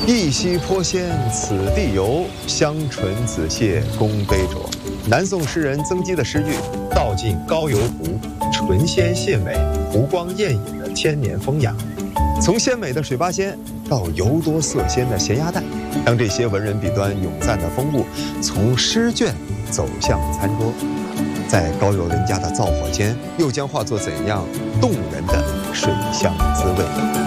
一溪颇仙，此地游，香醇子谢公杯酌。南宋诗人曾几的诗句，道尽高邮湖纯鲜蟹美、湖光艳影的千年风雅。从鲜美的水八仙到油多色鲜的咸鸭蛋，让这些文人笔端咏赞的风物从诗卷走向餐桌，在高友人家的灶火间，又将化作怎样动人的水乡滋味？